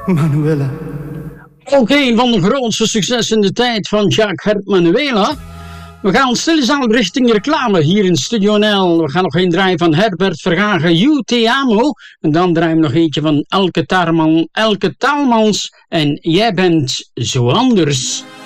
Manuela. Ook een van de grootste successen in de tijd van Jacques Herb Manuela. We gaan stilstaan richting reclame hier in Studio NL. We gaan nog een draaien van Herbert Verhagen, You Te Amo. En dan draaien we nog eentje van Elke Taalmans en Jij bent zo anders.